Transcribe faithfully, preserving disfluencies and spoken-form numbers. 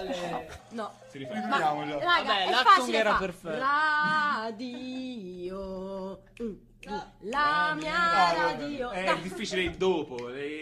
No. Si riflettiamo già. Raga, Vabbè, è l'acting facile era fa. perfetto. Radio. Mm, La mia No, radio. è Dai. difficile il dopo. Lei